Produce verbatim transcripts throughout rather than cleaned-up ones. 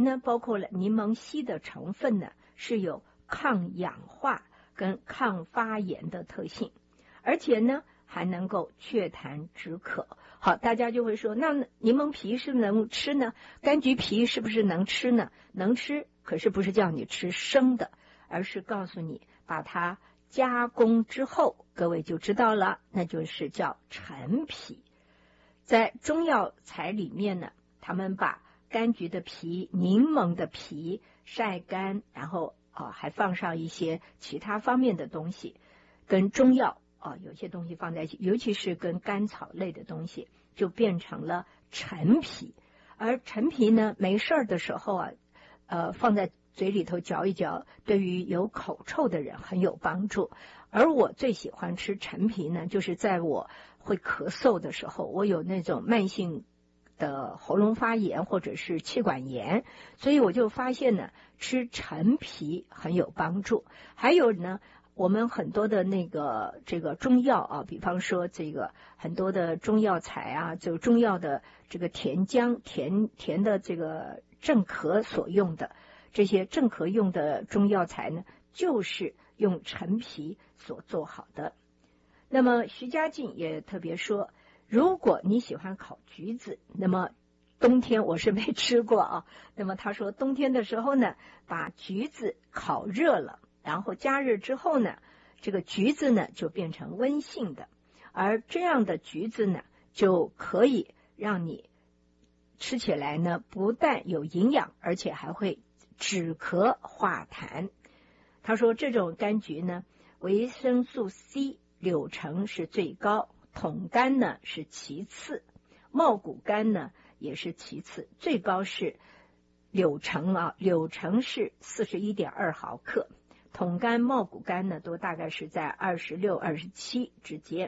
呢，包括了柠檬烯的成分呢，是有抗氧化跟抗发炎的特性，而且呢还能够祛痰止渴。好，大家就会说，那柠檬皮是不是能吃呢？柑橘皮是不是能吃呢？能吃，可是不是叫你吃生的，而是告诉你把它加工之后，各位就知道了，那就是叫陈皮。在中药材里面呢，他们把柑橘的皮、柠檬的皮晒干，然后啊还放上一些其他方面的东西，跟中药啊有些东西放在一起，尤其是跟甘草类的东西，就变成了陈皮。而陈皮呢，没事儿的时候啊，呃放在嘴里头嚼一嚼，对于有口臭的人很有帮助。而我最喜欢吃陈皮呢，就是在我会咳嗽的时候，我有那种慢性的喉咙发炎或者是气管炎，所以我就发现呢，吃陈皮很有帮助。还有呢，我们很多的那个这个中药啊，比方说这个很多的中药材啊，就中药的这个甜姜、甜甜的这个镇咳所用的这些镇咳用的中药材呢，就是用陈皮所做好的。那么徐家进也特别说，如果你喜欢烤橘子，那么冬天我是没吃过啊。那么他说冬天的时候呢，把橘子烤热了，然后加热之后呢，这个橘子呢就变成温性的，而这样的橘子呢就可以让你吃起来呢不但有营养，而且还会止咳化痰。他说这种柑橘呢，维生素 C、柳橙是最高，桶柑呢是其次，茂谷柑呢也是其次，最高是柳橙啊，柳橙是 四十一点二 毫克，桶柑、茂谷柑呢都大概是在二十六、二十七之间。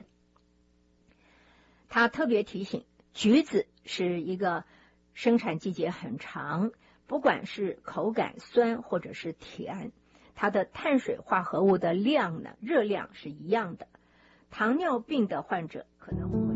他特别提醒，橘子是一个生产季节很长，不管是口感酸或者是甜，它的碳水化合物的量呢，热量是一样的。糖尿病的患者可能